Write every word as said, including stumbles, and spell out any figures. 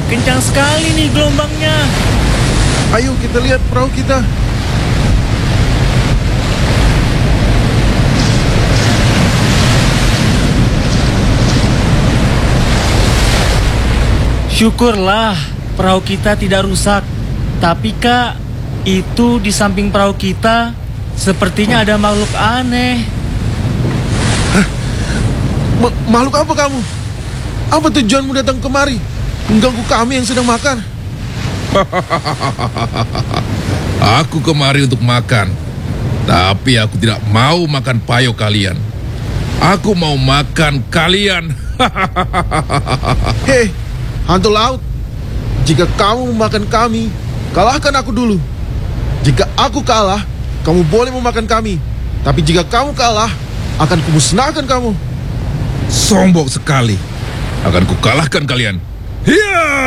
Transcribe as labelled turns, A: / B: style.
A: kencang sekali nih gelombangnya.
B: Ayo kita lihat perahu kita.
A: Syukurlah perahu kita tidak rusak. Tapi Kak, itu di samping perahu kita sepertinya ada makhluk aneh.
B: Ma makhluk apa kamu? Apa tujuanmu datang kemari? Mengganggu kami yang sedang makan.
C: Aku kemari untuk makan, tapi aku tidak mau makan payo kalian. Aku mau makan kalian.
B: Hei, hantu laut. Jika kamu memakan kami, kalahkan aku dulu. Jika aku kalah, kamu boleh memakan kami. Tapi jika kamu kalah, akan kumusnahkan kamu.
C: Sombong sekali. Akan kukalahkan kalian. Hiya!